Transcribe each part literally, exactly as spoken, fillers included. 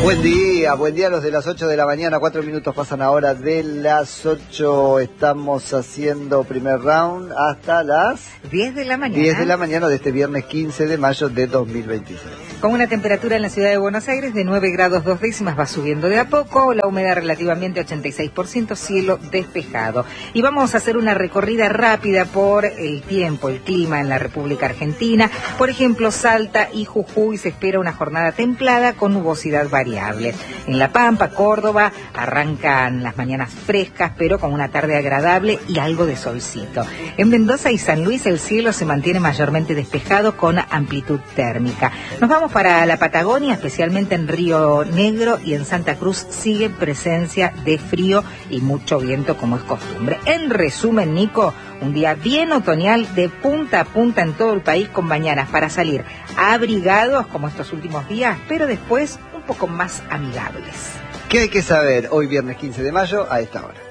Buen día, buen día a los de las ocho de la mañana, cuatro minutos pasan ahora de las ocho, estamos haciendo primer round hasta las diez de la mañana. diez de la mañana de este viernes quince de mayo de dos mil veintiséis. Con una temperatura en la ciudad de Buenos Aires de nueve grados dos décimas, va subiendo de a poco, la humedad relativamente ochenta y seis por ciento, cielo despejado. Y vamos a hacer una recorrida rápida por el tiempo, el clima en la República Argentina. Por ejemplo, Salta y Jujuy se espera una jornada templada con nubosidad variable. En La Pampa, Córdoba, arrancan las mañanas frescas, pero con una tarde agradable y algo de solcito. En Mendoza y San Luis el cielo se mantiene mayormente despejado con amplitud térmica. Nos vamos para la Patagonia, especialmente en Río Negro y en Santa Cruz sigue presencia de frío y mucho viento como es costumbre. En resumen, Nico, un día bien otoñal de punta a punta en todo el país con mañanas para salir abrigados como estos últimos días, pero después un poco más amigables. ¿Qué hay que saber hoy viernes quince de mayo a esta hora?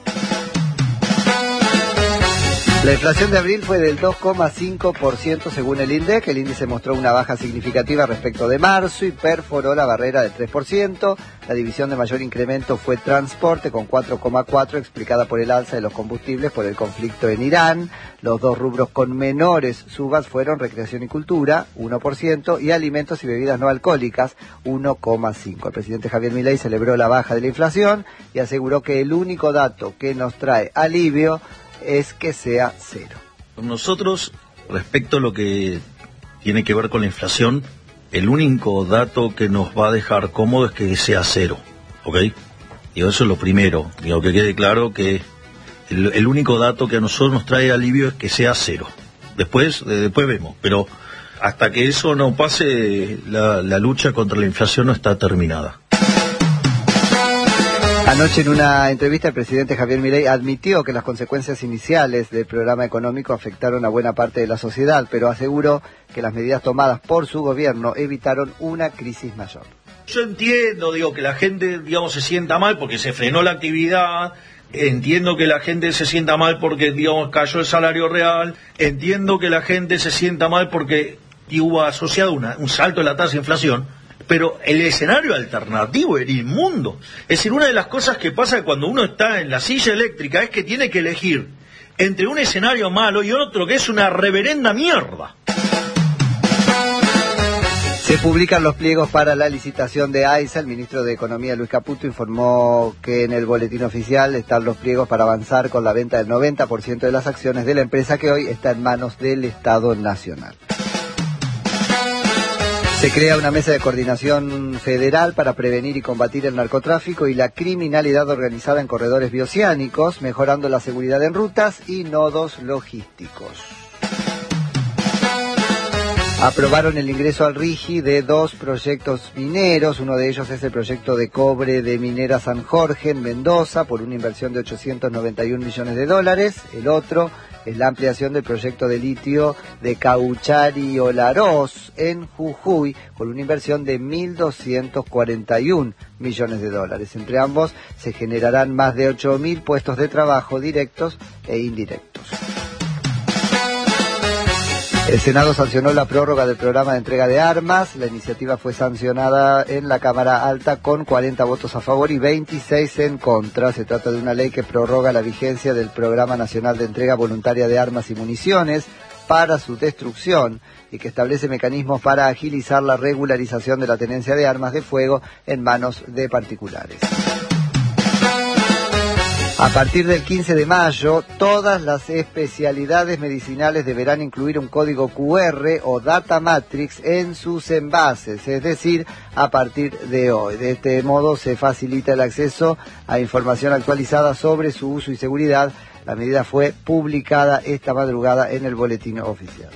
La inflación de abril fue del dos coma cinco por ciento según el INDEC. El índice mostró una baja significativa respecto de marzo y perforó la barrera del tres por ciento. La división de mayor incremento fue transporte con cuatro coma cuatro por ciento, explicada por el alza de los combustibles por el conflicto en Irán. Los dos rubros con menores subas fueron recreación y cultura, uno por ciento, y alimentos y bebidas no alcohólicas, uno coma cinco por ciento. El presidente Javier Milei celebró la baja de la inflación y aseguró que el único dato que nos trae alivio es que sea cero. Nosotros, respecto a lo que tiene que ver con la inflación, el único dato que nos va a dejar cómodo es que sea cero, ¿ok? Y eso es lo primero, digo, que quede claro que el, el único dato que a nosotros nos trae alivio es que sea cero. Después, eh, después vemos, pero hasta que eso no pase, la, la lucha contra la inflación no está terminada. Anoche en una entrevista el presidente Javier Milei admitió que las consecuencias iniciales del programa económico afectaron a buena parte de la sociedad, pero aseguró que las medidas tomadas por su gobierno evitaron una crisis mayor. Yo entiendo, digo, que la gente, digamos, se sienta mal porque se frenó la actividad, entiendo que la gente se sienta mal porque, digamos, cayó el salario real, entiendo que la gente se sienta mal porque hubo asociado una, un salto de la tasa de inflación. Pero el escenario alternativo era inmundo. Es decir, una de las cosas que pasa cuando uno está en la silla eléctrica es que tiene que elegir entre un escenario malo y otro que es una reverenda mierda. Se publican los pliegos para la licitación de AISA. El ministro de Economía, Luis Caputo, informó que en el boletín oficial están los pliegos para avanzar con la venta del noventa por ciento de las acciones de la empresa, que hoy está en manos del Estado Nacional. Se crea una mesa de coordinación federal para prevenir y combatir el narcotráfico y la criminalidad organizada en corredores bioceánicos, mejorando la seguridad en rutas y nodos logísticos. Aprobaron el ingreso al RIGI de dos proyectos mineros. Uno de ellos es el proyecto de cobre de Minera San Jorge en Mendoza por una inversión de ochocientos noventa y un millones de dólares. El otro es la ampliación del proyecto de litio de Cauchari-Olaroz en Jujuy por una inversión de mil doscientos cuarenta y un millones de dólares. Entre ambos se generarán más de ocho mil puestos de trabajo directos e indirectos. El Senado sancionó la prórroga del programa de entrega de armas. La iniciativa fue sancionada en la Cámara Alta con cuarenta votos a favor y veintiséis en contra. Se trata de una ley que prorroga la vigencia del Programa Nacional de Entrega Voluntaria de Armas y Municiones para su destrucción y que establece mecanismos para agilizar la regularización de la tenencia de armas de fuego en manos de particulares. A partir del quince de mayo, todas las especialidades medicinales deberán incluir un código cu erre o data matrix en sus envases, es decir, a partir de hoy. De este modo se facilita el acceso a información actualizada sobre su uso y seguridad. La medida fue publicada esta madrugada en el boletín oficial.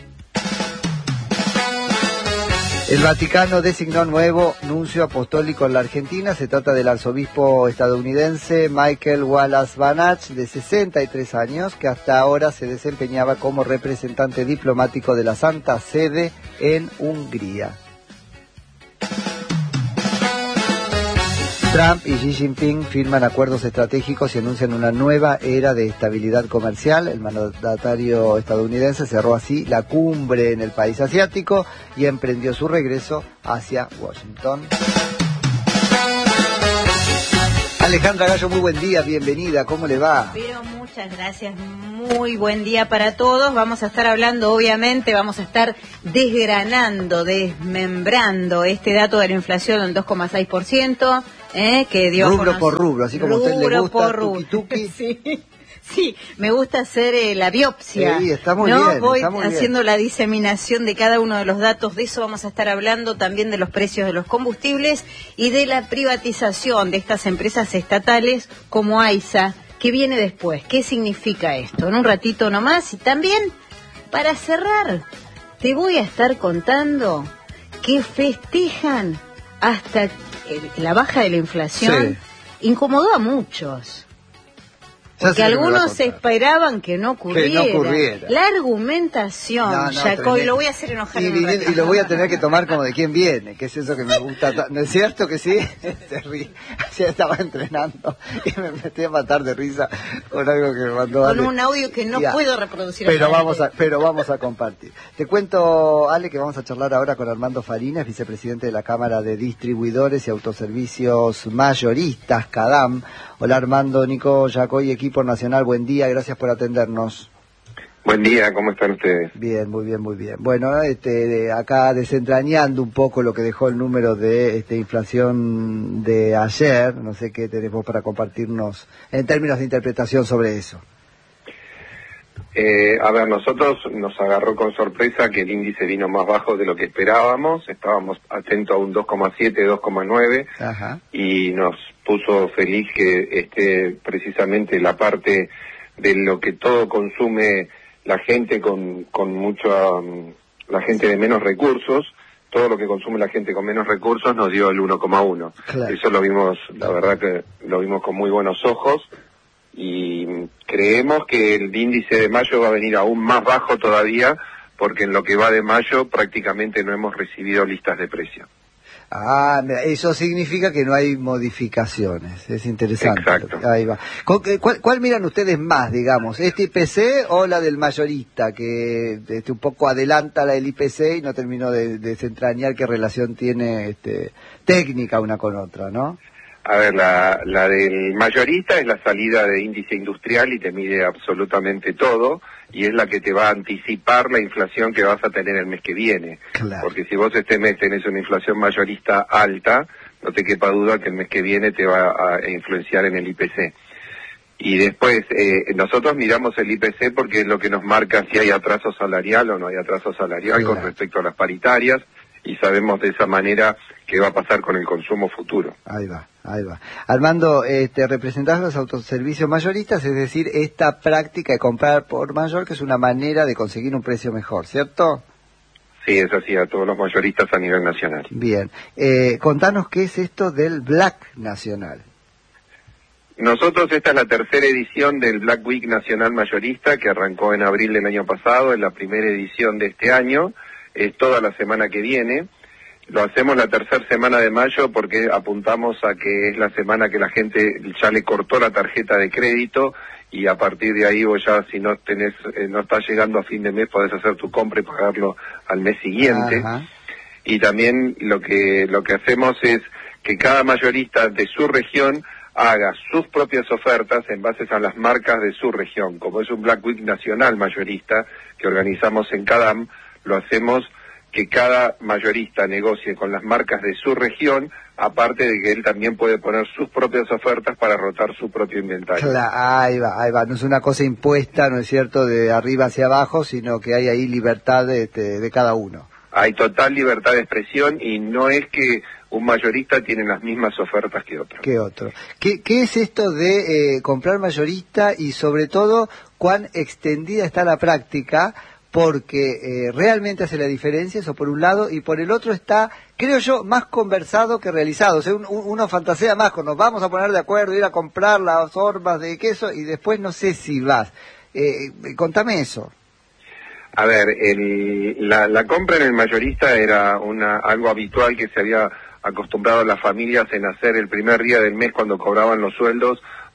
El Vaticano designó nuevo nuncio apostólico en la Argentina. Se trata del arzobispo estadounidense Michael Wallace Banach, de sesenta y tres años, que hasta ahora se desempeñaba como representante diplomático de la Santa Sede en Hungría. Trump y Xi Jinping firman acuerdos estratégicos y anuncian una nueva era de estabilidad comercial. El mandatario estadounidense cerró así la cumbre en el país asiático y emprendió su regreso hacia Washington. Alejandra Gallo, muy buen día, bienvenida, ¿cómo le va? Pero muchas gracias, muy buen día para todos. Vamos a estar hablando, obviamente, vamos a estar desgranando, desmembrando este dato de la inflación del dos coma seis por ciento, eh, que dio rubro conocer... por rubro, así como a usted le gusta, tuki tuki. Sí. Sí, me gusta hacer eh, la biopsia. Sí, está muy ¿no? bien. Voy está muy haciendo bien. la diseminación de cada uno de los datos. De eso vamos a estar hablando, también de los precios de los combustibles y de la privatización de estas empresas estatales como AISA, que viene después. ¿Qué significa esto? En un ratito nomás. Y también, para cerrar, te voy a estar contando que festejan hasta eh, la baja de la inflación. Sí. Incomodó a muchos. Porque algunos esperaban que no ocurriera. Que no ocurriera. La argumentación, no, no, Jacob, y lo voy a hacer enojar. Y, en un y lo voy a tener que tomar como de quién viene, que es eso que me gusta. ¿No es cierto que sí? Se ríe. Ayer estaba entrenando y me metí a matar de risa con algo que me mandó Con Ale. un audio que no ya. puedo reproducir. Pero vamos, a, pero vamos a compartir. Te cuento, Ale, que vamos a charlar ahora con Armando Farinas, vicepresidente de la Cámara de Distribuidores y Autoservicios Mayoristas, CADAM. Hola Armando, Nico, Jacob y equipo nacional, buen día, gracias por atendernos. Buen día, ¿cómo están ustedes? Bien, muy bien, muy bien. Bueno, este, de acá desentrañando un poco lo que dejó el número de este, inflación de ayer, no sé qué tenemos para compartirnos en términos de interpretación sobre eso. Eh, a ver, nosotros nos agarró con sorpresa que el índice vino más bajo de lo que esperábamos, estábamos atentos a un dos coma siete, dos coma nueve y nos puso feliz que esté precisamente la parte de lo que todo consume la gente con, con mucha, um, la gente de menos recursos, todo lo que consume la gente con menos recursos nos dio el uno coma uno. Claro. Eso lo vimos, la verdad que lo vimos con muy buenos ojos. Y creemos que el índice de mayo va a venir aún más bajo todavía, porque en lo que va de mayo prácticamente no hemos recibido listas de precio. Ah, eso significa que no hay modificaciones, es interesante. Exacto. Ahí va. ¿Cuál, cuál miran ustedes más, digamos, este I P C o la del mayorista, que este, un poco adelanta la del I P C y no terminó de, de desentrañar qué relación tiene este, técnica una con otra, ¿no? A ver, la, la del mayorista es la salida de índice industrial y te mide absolutamente todo, y es la que te va a anticipar la inflación que vas a tener el mes que viene. Claro. Porque si vos este mes tenés una inflación mayorista alta, no te quepa duda que el mes que viene te va a influenciar en el I P C. Y después, eh, nosotros miramos el I P C porque es lo que nos marca si hay atraso salarial o no hay atraso salarial. Claro. Con respecto a las paritarias, y sabemos de esa manera qué va a pasar con el consumo futuro. Ahí va, ahí va. Armando, este, representás los autoservicios mayoristas, es decir, esta práctica de comprar por mayor, que es una manera de conseguir un precio mejor, ¿cierto? Sí, es así, a todos los mayoristas a nivel nacional. Bien. Eh, contanos qué es esto del Black Nacional. Nosotros, esta es la tercera edición del Black Week Nacional Mayorista, que arrancó en abril del año pasado, es la primera edición de este año. Es toda la semana que viene. Lo hacemos la tercera semana de mayo porque apuntamos a que es la semana que la gente ya le cortó la tarjeta de crédito y a partir de ahí vos ya, si no tenés, eh, no estás llegando a fin de mes, podés hacer tu compra y pagarlo al mes siguiente. Ajá. Y también lo que lo que hacemos es que cada mayorista de su región haga sus propias ofertas en base a las marcas de su región. Como es un Black Week Nacional Mayorista que organizamos en CADAM, lo hacemos que cada mayorista negocie con las marcas de su región, aparte de que él también puede poner sus propias ofertas para rotar su propio inventario. Claro, ahí va, ahí va. No es una cosa impuesta, ¿no es cierto?, de arriba hacia abajo, sino que hay ahí libertad de, de, de cada uno. Hay total libertad de expresión y no es que un mayorista tiene las mismas ofertas que otro. Que otro. ¿Qué, qué es esto de eh, comprar mayorista y sobre todo cuán extendida está la práctica? Porque eh, realmente hace la diferencia, eso por un lado, y por el otro está, creo yo, más conversado que realizado. O sea, un, uno fantasea más con nos vamos a poner de acuerdo, ir a comprar las hormas de queso y después no sé si vas. Eh, contame eso. A ver, el, la, la compra en el mayorista era una algo habitual que se había acostumbrado a las familias en hacer el primer día del mes cuando cobraban los sueldos,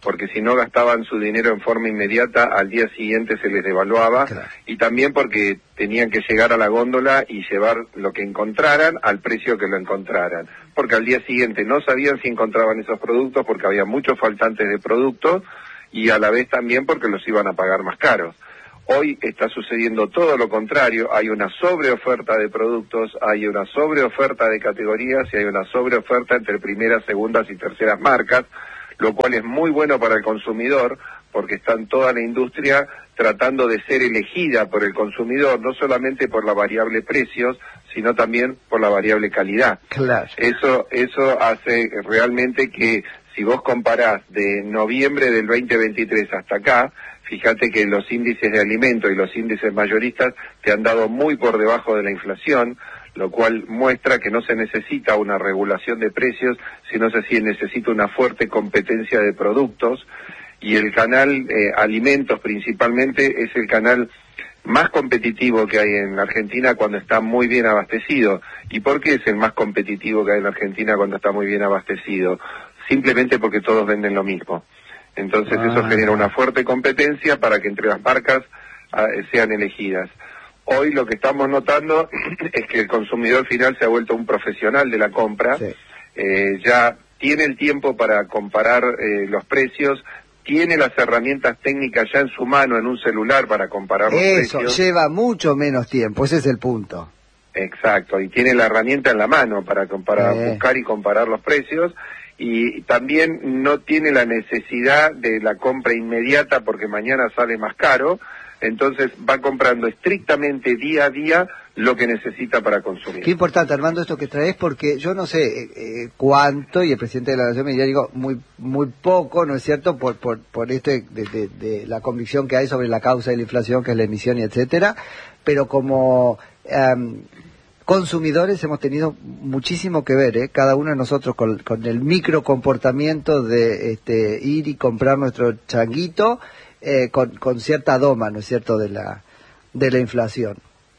porque si no gastaban su dinero en forma inmediata, al día siguiente se les devaluaba, claro. Y también porque tenían que llegar a la góndola y llevar lo que encontraran al precio que lo encontraran, porque al día siguiente no sabían si encontraban esos productos porque había muchos faltantes de productos y a la vez también porque los iban a pagar más caros. Hoy está sucediendo todo lo contrario, hay una sobreoferta de productos, hay una sobreoferta de categorías y hay una sobreoferta entre primeras, segundas y terceras marcas, lo cual es muy bueno para el consumidor porque está en toda la industria tratando de ser elegida por el consumidor, no solamente por la variable precios, sino también por la variable calidad. Claro. Eso, eso hace realmente que si vos comparás de noviembre del veinte veintitrés hasta acá, fíjate que los índices de alimentos y los índices mayoristas te han dado muy por debajo de la inflación, lo cual muestra que no se necesita una regulación de precios, sino se necesita una fuerte competencia de productos, y el canal eh, alimentos principalmente es el canal más competitivo que hay en la Argentina cuando está muy bien abastecido. ¿Y por qué es el más competitivo que hay en la Argentina cuando está muy bien abastecido? Simplemente porque todos venden lo mismo. Entonces ah. eso genera una fuerte competencia para que entre las marcas uh, sean elegidas. Hoy lo que estamos notando es que el consumidor final se ha vuelto un profesional de la compra, sí. eh, ya tiene el tiempo para comparar eh, los precios, tiene las herramientas técnicas ya en su mano en un celular para comparar los Eso, precios. Eso, lleva mucho menos tiempo, ese es el punto. Exacto, y tiene la herramienta en la mano para, para eh. buscar y comparar los precios, y también no tiene la necesidad de la compra inmediata porque mañana sale más caro, entonces va comprando estrictamente día a día lo que necesita para consumir. Qué importante, Armando, esto que traes, porque yo no sé eh, cuánto, y el presidente de la Nación me diría, digo, muy muy poco, ¿no es cierto?, por por por este de, de, de la convicción que hay sobre la causa de la inflación, que es la emisión y etcétera, pero como um, consumidores hemos tenido muchísimo que ver, ¿eh? Cada uno de nosotros con, con el micro comportamiento de este ir y comprar nuestro changuito eh, con, con cierta doma, ¿no es cierto?, de la de la inflación.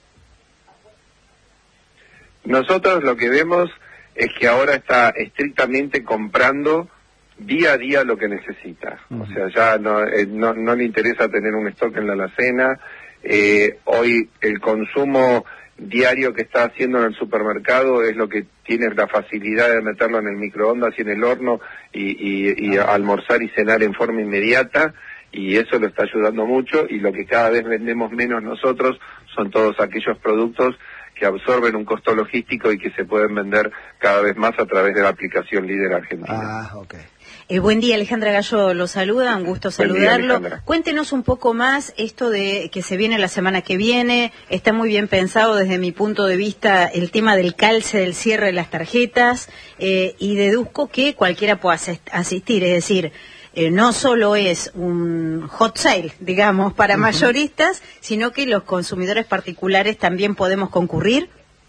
Nosotros lo que vemos es que ahora está estrictamente comprando día a día lo que necesita. Uh-huh. O sea, ya no, eh, no, no le interesa tener un stock en la alacena. Eh, hoy el consumo diario que está haciendo en el supermercado es lo que tiene la facilidad de meterlo en el microondas y en el horno y, y, y uh-huh. almorzar y cenar en forma inmediata, y eso lo está ayudando mucho, y lo que cada vez vendemos menos nosotros son todos aquellos productos que absorben un costo logístico y que se pueden vender cada vez más a través de la aplicación Líder Argentina. Ah, ok. Eh, buen día, Alejandra Gallo lo saluda, un gusto saludarlo. Día, Cuéntenos un poco más esto de que se viene la semana que viene. Está muy bien pensado desde mi punto de vista el tema del calce del cierre de las tarjetas, eh, y deduzco que cualquiera pueda asistir, es decir, Eh, no solo es un hot sale, digamos, para uh-huh. mayoristas, sino que los consumidores particulares también podemos concurrir.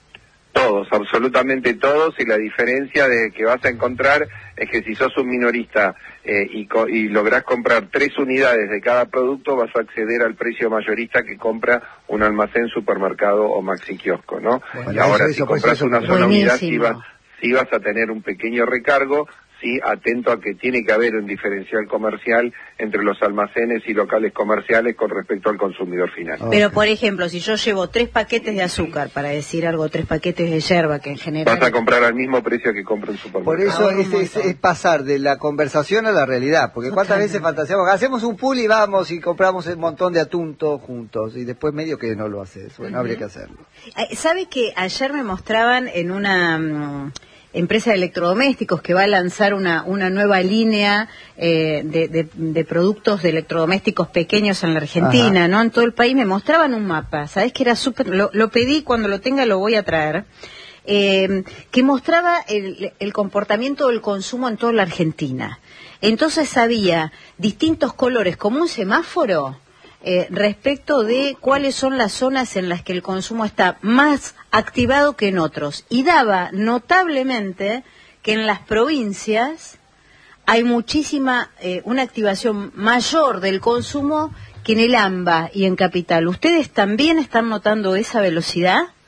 Todos, absolutamente todos, y la diferencia de que vas a encontrar es que si sos un minorista eh, y, co- y lográs comprar tres unidades de cada producto, vas a acceder al precio mayorista que compra un almacén, supermercado o maxi kiosco, ¿no? Bueno, y ahora eso, si compras una sola unidad, sí vas, sí vas a tener un pequeño recargo. Sí, atento a que tiene que haber un diferencial comercial entre los almacenes y locales comerciales con respecto al consumidor final. Pero, por ejemplo, si yo llevo tres paquetes de azúcar, para decir algo, tres paquetes de yerba, que en general... Vas a comprar al mismo precio que compra un supermercado. Por eso es, es, es pasar de la conversación a la realidad, porque cuántas veces fantaseamos, hacemos un pool y vamos y compramos un montón de atún todos juntos, y después medio que no lo haces, bueno, uh-huh. habría que hacerlo. ¿Sabe que ayer me mostraban en una... Um, empresa de electrodomésticos que va a lanzar una una nueva línea eh, de, de, de productos de electrodomésticos pequeños en la Argentina, Ajá. ¿no? En todo el país me mostraban un mapa, ¿sabés que era súper? Lo, lo pedí, cuando lo tenga lo voy a traer, eh, que mostraba el, el comportamiento del consumo en toda la Argentina. Entonces había distintos colores, como un semáforo, Eh, respecto de cuáles son las zonas en las que el consumo está más activado que en otros. Y daba notablemente que en las provincias hay muchísima, eh, una activación mayor del consumo que en el AMBA y en Capital. ¿Ustedes también están notando esa velocidad?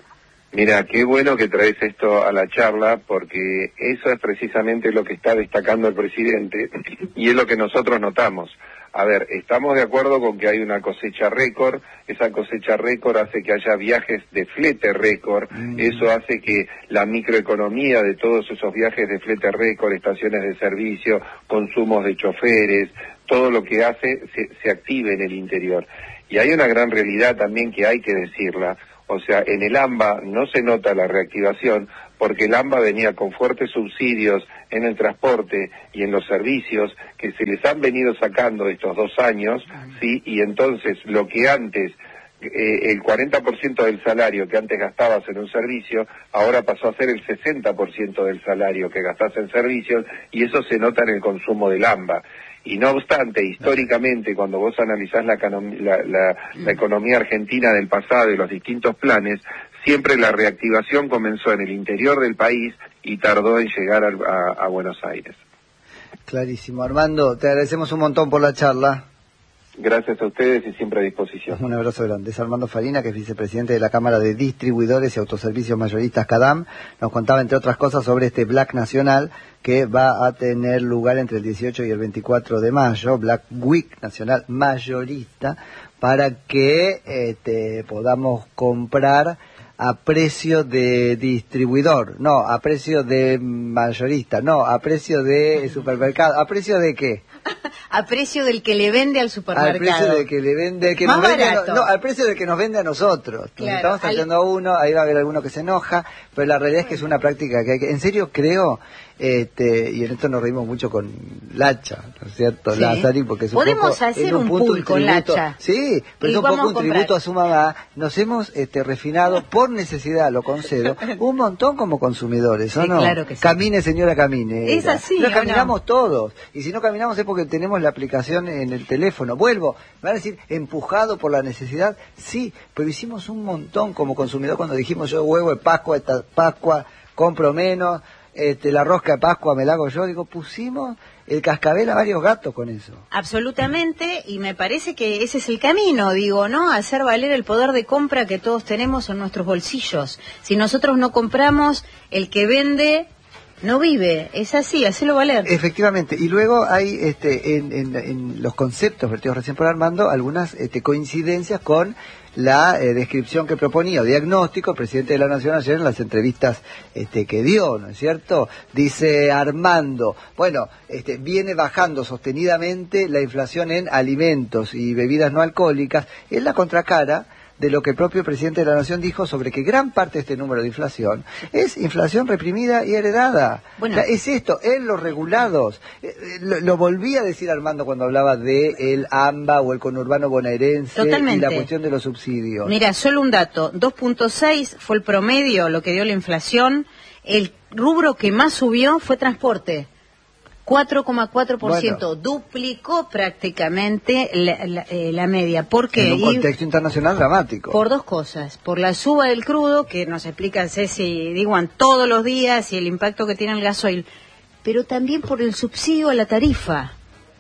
Mira, qué bueno que traes esto a la charla, porque eso es precisamente lo que está destacando el presidente y es lo que nosotros notamos. A ver, estamos de acuerdo con que hay una cosecha récord, esa cosecha récord hace que haya viajes de flete récord, mm. eso hace que la microeconomía de todos esos viajes de flete récord, estaciones de servicio, consumos de choferes, todo lo que hace se, se active en el interior. Y hay una gran realidad también que hay que decirla. O sea, en el AMBA no se nota la reactivación porque el AMBA venía con fuertes subsidios en el transporte y en los servicios que se les han venido sacando estos dos años, ¿sí? Y entonces lo que antes, eh, el cuarenta por ciento del salario que antes gastabas en un servicio, ahora pasó a ser el sesenta por ciento del salario que gastás en servicios y eso se nota en el consumo del AMBA. Y no obstante, históricamente, cuando vos analizás la, la, la, la economía argentina del pasado y los distintos planes, siempre la reactivación comenzó en el interior del país y tardó en llegar a, a, a Buenos Aires. Clarísimo. Armando, te agradecemos un montón por la charla. Gracias a ustedes y siempre a disposición. Un abrazo grande. Es Armando Farina, que es vicepresidente de la Cámara de Distribuidores y Autoservicios Mayoristas CADAM. Nos contaba, entre otras cosas, sobre este Black Nacional que va a tener lugar entre el dieciocho y el veinticuatro de mayo, Black Week Nacional Mayorista, para que este, podamos comprar a precio de distribuidor, no, a precio de mayorista, no, a precio de supermercado, ¿a precio de qué? A precio del que le vende al supermercado. Al precio del que le vende, que Más nos vende barato. A, no, al precio del que nos vende a nosotros. Claro, nos estamos saltando al... a uno, ahí va a haber alguno que se enoja, pero la realidad es que es una práctica que hay que, en serio creo, este, y en esto nos reímos mucho con Lacha, ¿no es cierto? Sí. Lázari, porque es un Podemos poco, hacer un, un punto, pool un con tributo, Lacha. Sí, pero y es un poco un a tributo a su mamá. Nos hemos este, refinado por necesidad, lo concedo, un montón como consumidores, ¿o sí, no? Claro que sí. Camine, señora, camine. Es así, no caminamos no? todos, y si no caminamos es porque tenemos la aplicación en el teléfono. Vuelvo, me van a decir, empujado por la necesidad, sí, pero hicimos un montón como consumidor cuando dijimos yo huevo de Pascua, esta Pascua compro menos, este, la rosca de Pascua me la hago yo, digo, pusimos el cascabel a varios gatos con eso. Absolutamente, y me parece que ese es el camino, digo, ¿no? Hacer valer el poder de compra que todos tenemos en nuestros bolsillos. Si nosotros no compramos, el que vende no vive, es así, hacelo valer. Efectivamente, y luego hay este, en, en, en los conceptos vertidos recién por Armando algunas este, coincidencias con la eh, descripción que proponía o diagnóstico el presidente de la Nación ayer en las entrevistas este, que dio, ¿no es cierto? Dice Armando, bueno, este, viene bajando sostenidamente la inflación en alimentos y bebidas no alcohólicas, es la contracara de lo que el propio presidente de la Nación dijo sobre que gran parte de este número de inflación es inflación reprimida y heredada. Bueno. O sea, es esto, en los regulados. Eh, lo, lo volví a decir Armando cuando hablaba de el AMBA o el conurbano bonaerense. Totalmente. Y la cuestión de los subsidios. Mira, solo un dato, dos punto seis fue el promedio, lo que dio la inflación. El rubro que más subió fue transporte. cuatro coma cuatro por ciento, bueno, duplicó prácticamente la, la, eh, la media. ¿Por qué? En un contexto y internacional dramático. Por dos cosas. Por la suba del crudo, que nos explica Ceci Diguan todos los días, y el impacto que tiene el gasoil, pero también por el subsidio a la tarifa.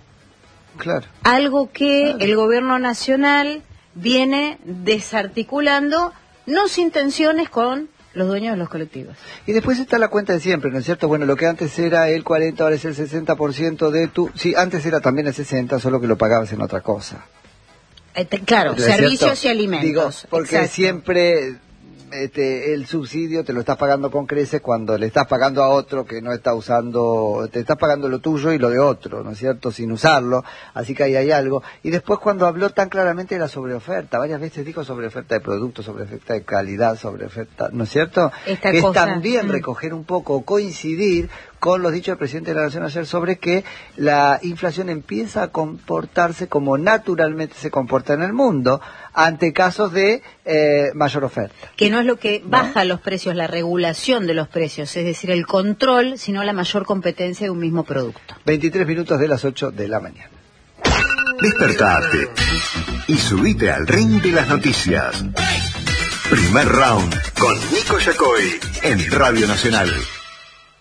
Claro. Algo que claro. el gobierno nacional viene desarticulando, no sin tensiones con los dueños de los colectivos. Y después está la cuenta de siempre, ¿no es cierto? Bueno, lo que antes era el cuarenta, ahora es el sesenta por ciento de tu... Sí, antes era también el sesenta, solo que lo pagabas en otra cosa. Eh, te, claro, ¿no servicios y alimentos. Digo, porque exacto. siempre este, el subsidio te lo estás pagando con creces cuando le estás pagando a otro que no está usando, te estás pagando lo tuyo y lo de otro, ¿no es cierto? Sin usarlo, así que ahí hay algo. Y después cuando habló tan claramente de la sobreoferta, varias veces dijo sobreoferta de productos, sobreoferta de calidad, sobreoferta, ¿no es cierto? Esta que cosa, es también mm. recoger un poco, coincidir con los dichos del presidente de la Nación ayer sobre que la inflación empieza a comportarse como naturalmente se comporta en el mundo ante casos de eh, mayor oferta. Que no es lo que baja ¿no? los precios, la regulación de los precios, es decir, el control, sino la mayor competencia de un mismo producto. veintitrés minutos de las ocho de la mañana. Despertate y subite al ring de las noticias. Primer round con Nico Yacoy en Radio Nacional.